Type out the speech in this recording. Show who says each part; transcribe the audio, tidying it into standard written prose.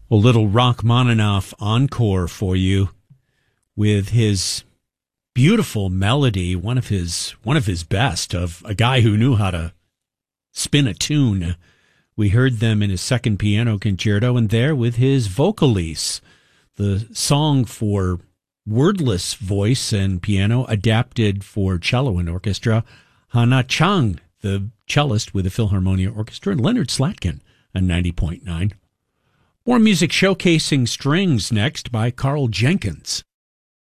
Speaker 1: A little Rachmaninoff encore for you with his beautiful melody, one of his best, of a guy who knew how to spin a tune. We heard them in his second piano concerto, and there with his Vocalise, the song for wordless voice and piano adapted for cello and orchestra. Hannah Chang, the cellist with the Philharmonia Orchestra, and Leonard Slatkin on 90.9. More music showcasing strings next by Carl Jenkins.